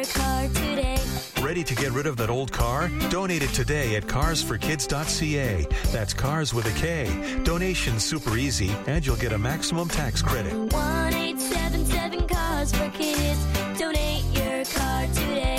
car today. Ready to get rid of that old car? Donate it today at carsforkids.ca. That's cars with a K. Donation's super easy, and you'll get a maximum tax credit. 1-877 Cars for Kids. Donate your car today.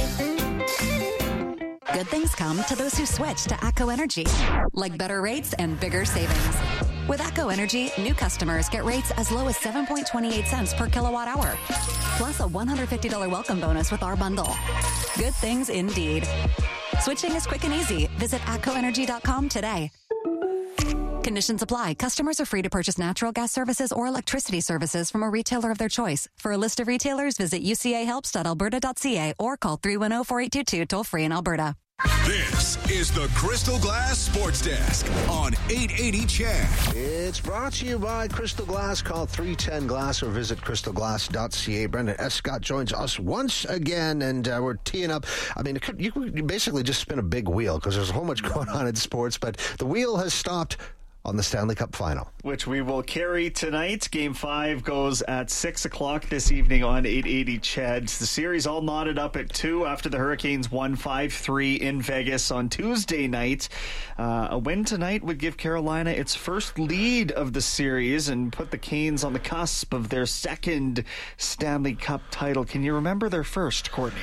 Good things come to those who switch to ACO Energy, like better rates and bigger savings. With ACO Energy, new customers get rates as low as 7.28 cents per kilowatt hour, plus a $150 welcome bonus with our bundle. Good things indeed. Switching is quick and easy. Visit ACOenergy.com today. Conditions apply. Customers are free to purchase natural gas services or electricity services from a retailer of their choice. For a list of retailers, visit ucahelps.alberta.ca or call 310-4822 toll-free in Alberta. This is the Crystal Glass Sports Desk on 880 CHED. It's brought to you by Crystal Glass. Call 310-GLASS or visit crystalglass.ca. Brendan Escott joins us once again, and we're teeing up. I mean, you could basically just spin a big wheel because there's a whole much going on in sports, but the wheel has stopped on the Stanley Cup Final, which we will carry tonight. Game 5 goes at 6 o'clock this evening on 880 CHED. The series all knotted up at 2 after the Hurricanes won 5-3 in Vegas on Tuesday night. A win tonight would give Carolina its first lead of the series and put the Canes on the cusp of their second Stanley Cup title. Can you remember their first, Courtney?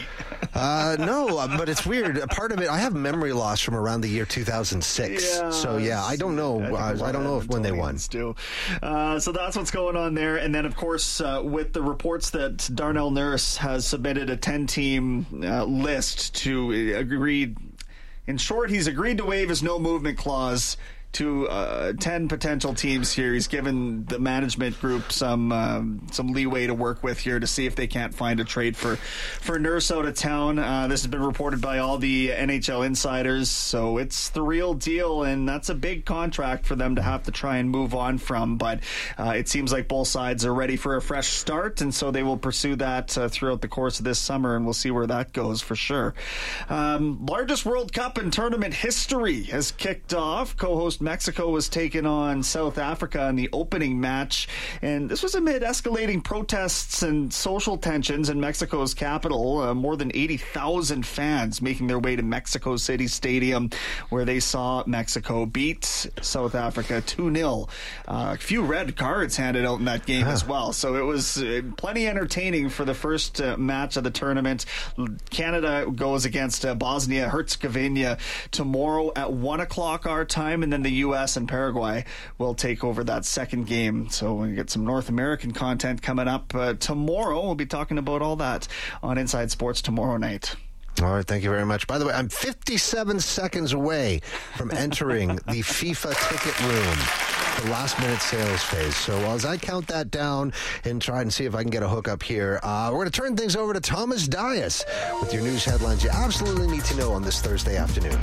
No, but it's weird. Part of it, I have memory loss from around the year 2006. Yeah, so, yeah, I don't know. I don't know if when they won. So that's what's going on there. And then, of course, with the reports that Darnell Nurse has submitted a 10-team list to agree. In short, he's agreed to waive his no-movement clause to 10 potential teams here. He's given the management group some leeway to work with here to see if they can't find a trade for Nurse out of town. This has been reported by all the NHL insiders, so it's the real deal, and that's a big contract for them to have to try and move on from. But it seems like both sides are ready for a fresh start, and so they will pursue that throughout the course of this summer, and we'll see where that goes for sure. Largest World Cup in tournament history has kicked off. Co-host Mexico was taking on South Africa in the opening match, and this was amid escalating protests and social tensions in Mexico's capital. More than 80,000 fans making their way to Mexico City Stadium, where they saw Mexico beat South Africa 2-0. A few red cards handed out in that game as well, so it was plenty entertaining for the first match of the tournament. Canada goes against Bosnia-Herzegovina tomorrow at 1 o'clock our time, and then the U.S. and Paraguay will take over that second game. So we get some North American content coming up tomorrow. We'll be talking about all that on Inside Sports tomorrow night. All right, thank you very much. By the way, I'm 57 seconds away from entering the FIFA ticket room, the last-minute sales phase. So as I count that down and try and see if I can get a hookup here, we're going to turn things over to Thomas Dias with your news headlines you absolutely need to know on this Thursday afternoon.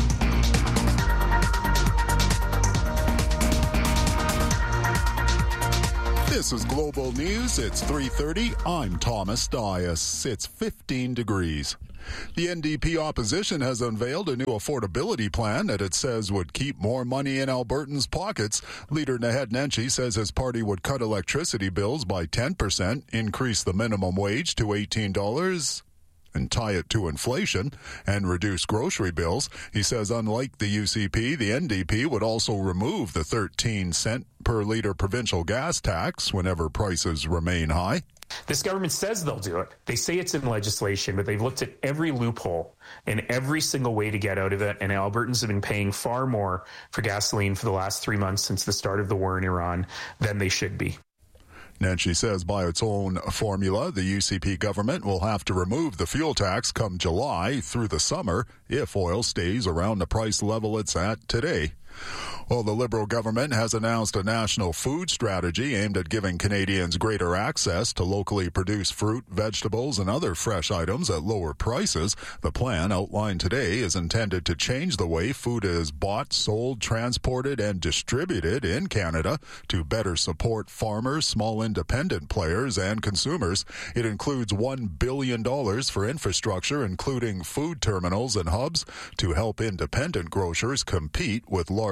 This is Global News. It's 3:30. I'm Thomas Dias. It's 15 degrees. The NDP opposition has unveiled a new affordability plan that it says would keep more money in Albertans' pockets. Leader Naheed Nenshi says his party would cut electricity bills by 10%, increase the minimum wage to $18, and tie it to inflation, and reduce grocery bills. He says unlike the UCP, the NDP would also remove the 13-cent per litre provincial gas tax whenever prices remain high. This government says they'll do it. They say it's in legislation, but they've looked at every loophole and every single way to get out of it, and Albertans have been paying far more for gasoline for the last 3 months since the start of the war in Iran than they should be. Nenshi says by its own formula, the UCP government will have to remove the fuel tax come July through the summer if oil stays around the price level it's at today. Well, the Liberal government has announced a national food strategy aimed at giving Canadians greater access to locally produced fruit, vegetables, and other fresh items at lower prices. The plan outlined today is intended to change the way food is bought, sold, transported, and distributed in Canada to better support farmers, small independent players, and consumers. It includes $1 billion for infrastructure, including food terminals and hubs, to help independent grocers compete with large retailers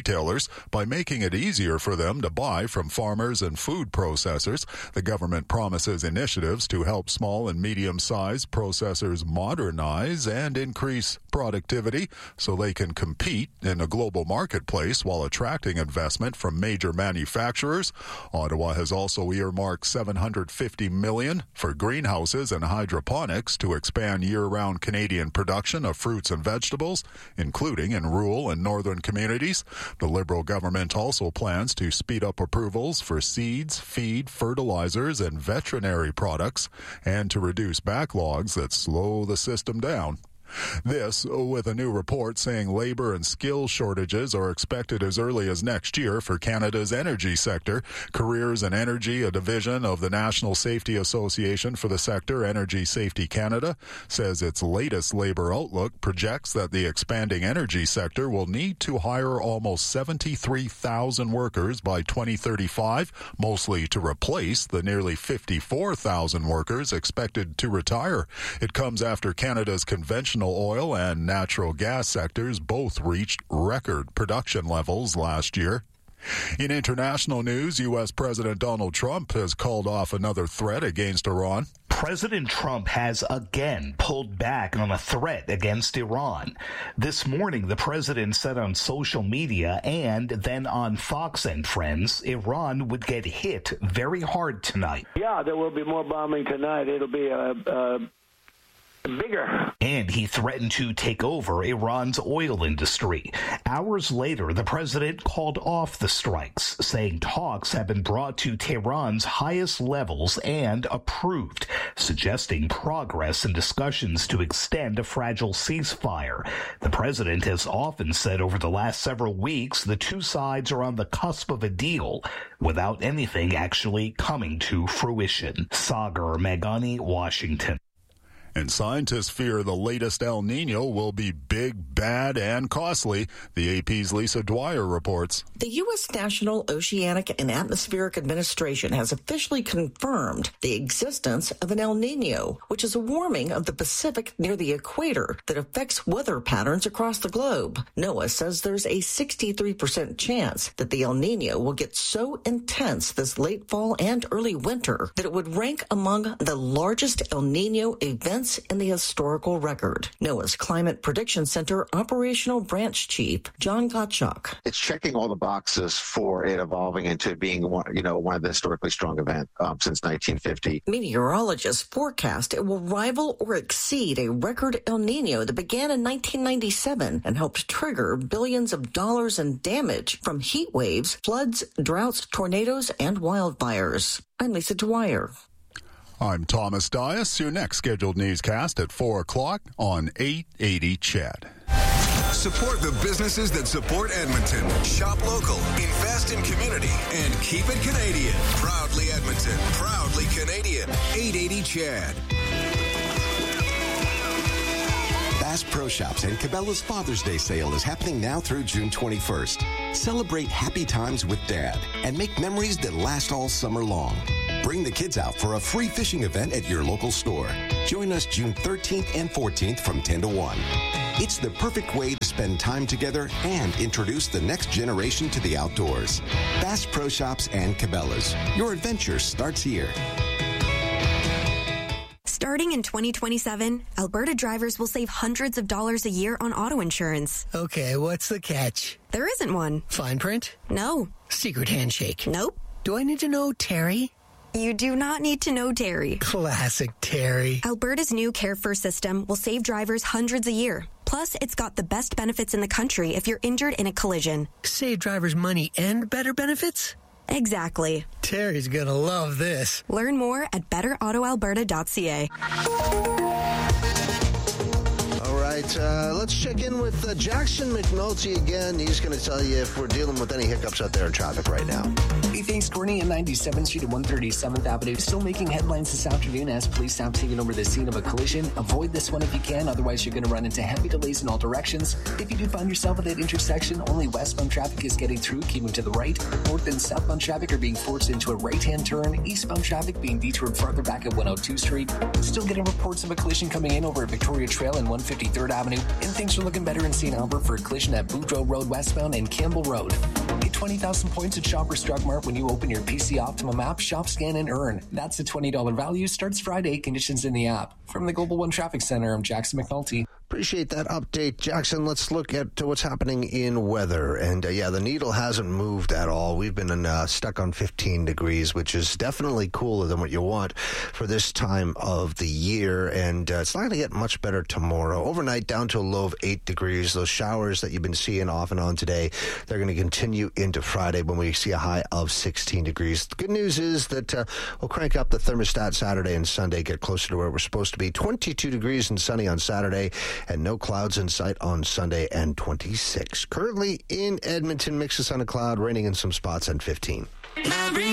retailers by making it easier for them to buy from farmers and food processors. The government promises initiatives to help small and medium-sized processors modernize and increase productivity so they can compete in a global marketplace while attracting investment from major manufacturers. Ottawa has also earmarked $750 million for greenhouses and hydroponics to expand year-round Canadian production of fruits and vegetables, including in rural and northern communities. The Liberal government also plans to speed up approvals for seeds, feed, fertilizers, and veterinary products, and to reduce backlogs that slow the system down. This, with a new report saying labor and skill shortages are expected as early as next year for Canada's energy sector. Careers in Energy, a division of the National Safety Association for the sector, Energy Safety Canada, says its latest labor outlook projects that the expanding energy sector will need to hire almost 73,000 workers by 2035, mostly to replace the nearly 54,000 workers expected to retire. It comes after Canada's conventional oil and natural gas sectors both reached record production levels last year. In international news, U.S. President Donald Trump has called off another threat against Iran. President Trump has again pulled back on a threat against Iran. This morning, the president said on social media and then on Fox and Friends, Iran would get hit very hard tonight. Yeah, there will be more bombing tonight. It'll be bigger. And he threatened to take over Iran's oil industry. Hours later, the president called off the strikes, saying talks have been brought to Tehran's highest levels and approved, suggesting progress in discussions to extend a fragile ceasefire. The president has often said over the last several weeks the two sides are on the cusp of a deal without anything actually coming to fruition. Sagar Meghani, Washington. And scientists fear the latest El Nino will be big, bad, and costly. The AP's Lisa Dwyer reports. The U.S. National Oceanic and Atmospheric Administration has officially confirmed the existence of an El Nino, which is a warming of the Pacific near the equator that affects weather patterns across the globe. NOAA says there's a 63% chance that the El Nino will get so intense this late fall and early winter that it would rank among the largest El Nino events in the historical record. NOAA's Climate Prediction Center Operational Branch Chief John Gottschalk. It's checking all the boxes for it evolving into being one of the historically strong events since 1950. Meteorologists forecast it will rival or exceed a record El Nino that began in 1997 and helped trigger billions of dollars in damage from heat waves, floods, droughts, tornadoes, and wildfires. I'm Lisa Dwyer. I'm Thomas Dias. Your next scheduled newscast at 4 o'clock on 880 CHED. Support the businesses that support Edmonton. Shop local, invest in community, and keep it Canadian. Proudly Edmonton, proudly Canadian. 880 CHED. Bass Pro Shops and Cabela's Father's Day sale is happening now through June 21st. Celebrate happy times with Dad and make memories that last all summer long. Bring the kids out for a free fishing event at your local store. Join us June 13th and 14th from 10 to 1. It's the perfect way to spend time together and introduce the next generation to the outdoors. Bass Pro Shops and Cabela's. Your adventure starts here. Starting in 2027, Alberta drivers will save hundreds of dollars a year on auto insurance. Okay, what's the catch? There isn't one. Fine print? No. Secret handshake? Nope. Do I need to know Terry? You do not need to know Terry. Classic Terry. Alberta's new Care First system will save drivers hundreds a year. Plus, it's got the best benefits in the country if you're injured in a collision. Save drivers money and better benefits? Exactly. Terry's gonna love this. Learn more at betterautoalberta.ca. All right, let's check in with Jackson McNulty again. He's going to tell you if we're dealing with any hiccups out there in traffic right now. Hey, thanks, Courtney. At 97th Street and 137th Avenue, still making headlines this afternoon as police have taken over the scene of a collision. Avoid this one if you can, otherwise you're going to run into heavy delays in all directions. If you do find yourself at that intersection, only westbound traffic is getting through, keeping to the right. North and southbound traffic are being forced into a right-hand turn. Eastbound traffic being detoured farther back at 102 Street. Still getting reports of a collision coming in over at Victoria Trail and 153rd Avenue, and things are looking better in St. Albert for a collision at Boudreaux Road westbound and Campbell Road. Get 20,000 points at Shoppers Drug Mart when you open your PC Optimum app, shop, scan, and earn. That's a $20 value. Starts Friday. Conditions in the app. From the Global One Traffic Center, I'm Jackson McNulty. Appreciate that update, Jackson. Let's look at what's happening in weather. And the needle hasn't moved at all. We've been stuck on 15 degrees, which is definitely cooler than what you want for this time of the year. And it's not going to get much better tomorrow. Overnight, down to a low of 8 degrees. Those showers that you've been seeing off and on today, they're going to continue into Friday when we see a high of 16 degrees. The good news is that we'll crank up the thermostat Saturday and Sunday, get closer to where we're supposed to be. 22 degrees and sunny on Saturday, and no clouds in sight on Sunday, and 26. Currently in Edmonton, mix of sun and cloud, raining in some spots, and 15.